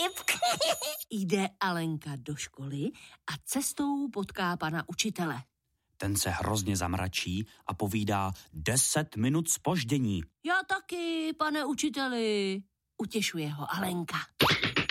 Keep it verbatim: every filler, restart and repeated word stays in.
vtip. Jde Alenka do školy a cestou potká pana učitele. Ten se hrozně zamračí a povídá deset minut zpoždění. Já taky, pane učiteli, utěšuje ho Alenka.